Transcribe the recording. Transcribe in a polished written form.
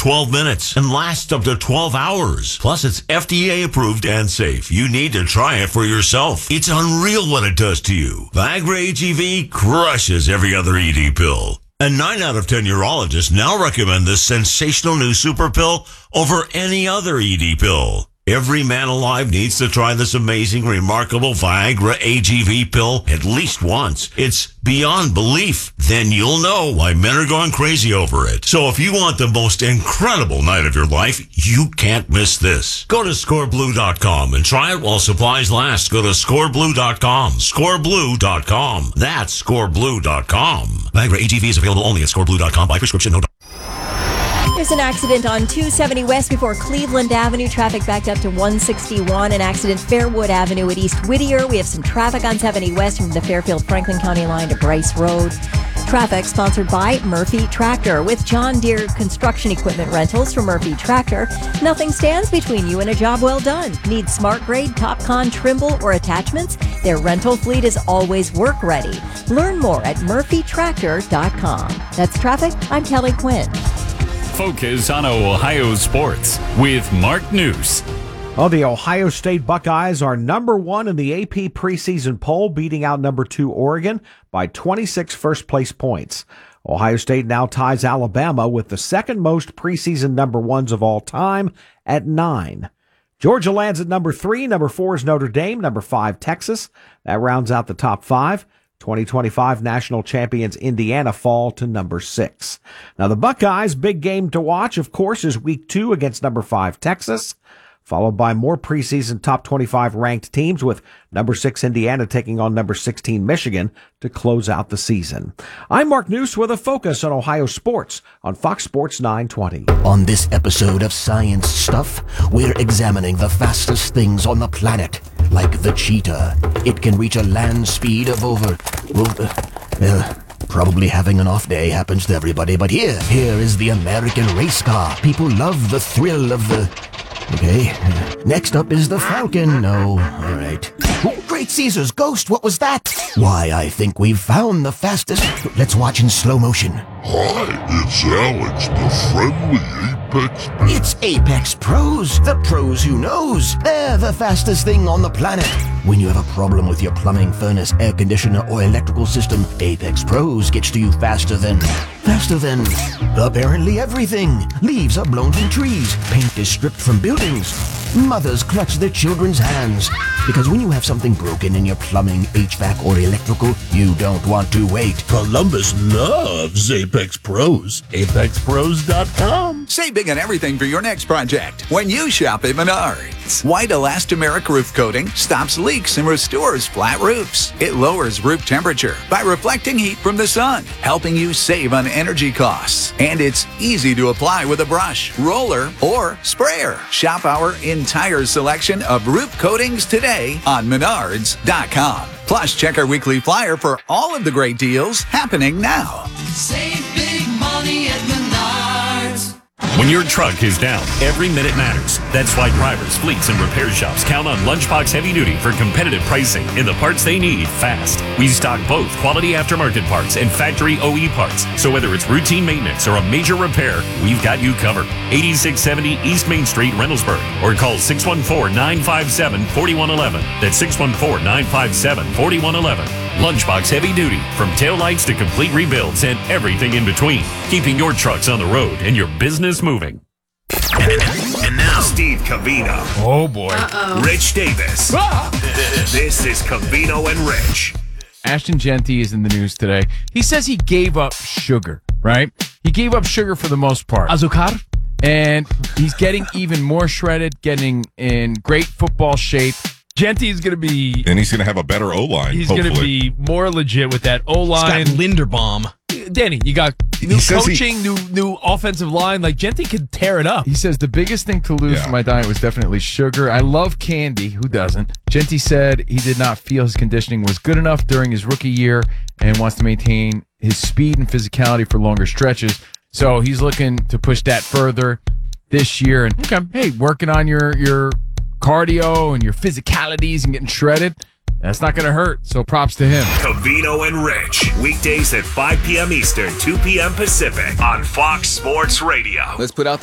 12 minutes and lasts up to 12 hours. Plus, it's FDA approved and safe. You need to try it for yourself. It's unreal what it does to you. Viagra HEV crushes every other ED pill. And 9 out of 10 urologists now recommend this sensational new super pill over any other ED pill. Every man alive needs to try this amazing, remarkable Viagra HEV pill at least once. It's beyond belief. Then you'll know why men are going crazy over it. So if you want the most incredible night of your life, you can't miss this. Go to scoreblue.com and try it while supplies last. Go to scoreblue.com. Scoreblue.com. That's scoreblue.com. Viagra HEV is available only at scoreblue.com by prescription. No. There's an accident on 270 West before Cleveland Avenue. Traffic backed up to 161. An accident Fairwood Avenue at East Whittier. We have some traffic on 70 West from the Fairfield-Franklin County line to Bryce Road. Traffic sponsored by Murphy Tractor. With John Deere construction equipment rentals from Murphy Tractor, nothing stands between you and a job well done. Need smart grade, TopCon, Trimble, or attachments? Their rental fleet is always work ready. Learn more at murphytractor.com. That's traffic. I'm Kelly Quinn. Focus on Ohio sports with Mark News. Well, the Ohio State Buckeyes are number 1 in the AP preseason poll, beating out number 2 Oregon by 26 first-place points. Ohio State now ties Alabama with the second most preseason number 1s of all time at 9. Georgia lands at number 3. Number 4 is Notre Dame. Number 5, Texas. That rounds out the top 5. 2025 national champions Indiana fall to number 6. Now the Buckeyes' big game to watch, of course, is week 2 against number 5 Texas, followed by more preseason top 25 ranked teams, with number 6 Indiana taking on number 16 Michigan to close out the season. I'm Mark News with a focus on Ohio sports on Fox Sports 920. On this episode of Science Stuff, we're examining the fastest things on the planet, like the cheetah. It can reach a land speed of over, probably having an off day happens to everybody, but here is the American race car. People love the thrill of the... Okay, next up is the Falcon. No, all right. Oh, Great Caesar's ghost, what was that? Why, I think we've found the fastest... Let's watch in slow motion. Hi, it's Alex, the friendly Apex Pro. It's Apex Pros, the pros who knows. They're the fastest thing on the planet. When you have a problem with your plumbing, furnace, air conditioner, or electrical system, Apex Pros gets to you faster than apparently everything. Leaves are blown from trees. Paint is stripped from buildings. Mothers clutch their children's hands. Because when you have something broken in your plumbing, HVAC, or electrical, you don't want to wait. Columbus loves Apex Pros. ApexPros.com. Save big on everything for your next project when you shop at Menards. White elastomeric roof coating stops leaks and restores flat roofs. It lowers roof temperature by reflecting heat from the sun, helping you save on energy costs. And it's easy to apply with a brush, roller, or sprayer. Shop our entire selection of roof coatings today on Menards.com. Plus, check our weekly flyer for all of the great deals happening now. Save big money at Menards. When your truck is down, every minute matters. That's why drivers, fleets, and repair shops count on Lunchbox Heavy Duty for competitive pricing and the parts they need fast. We stock both quality aftermarket parts and factory OE parts. So whether it's routine maintenance or a major repair, we've got you covered. 8670 East Main Street, Reynoldsburg, or call 614-957-4111. That's 614-957-4111. Lunchbox Heavy Duty, from taillights to complete rebuilds and everything in between, keeping your trucks on the road and your business moving. And now, Steve Covino. Oh, boy. Rich Davis. This is Covino and Rich. Ashton Genty is in the news today. He says he gave up sugar, right? He gave up sugar for the most part. Azúcar. And he's getting even more shredded, getting in great football shape. Genty is going to be... And he's going to have a better O-line, He's going to be more legit with that O-line. He's got Linderbaum. Danny, you got new coaching, new offensive line. Like, Genty could tear it up. He says the biggest thing to lose from my diet was definitely sugar. I love candy. Who doesn't? Genty said he did not feel his conditioning was good enough during his rookie year and wants to maintain his speed and physicality for longer stretches. So he's looking to push that further this year. And, hey, working on your cardio and your physicalities and getting shredded, that's not going to hurt, so props to him. Covino and Rich, weekdays at 5 p.m. Eastern, 2 p.m. Pacific on Fox Sports Radio. Let's put out